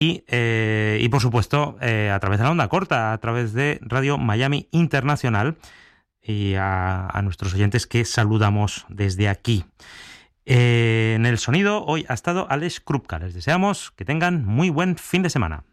y por supuesto, a través de la onda corta, a través de Radio Miami Internacional, y a nuestros oyentes que saludamos desde aquí. En el sonido hoy ha estado Alex Krupka. Les deseamos que tengan muy buen fin de semana.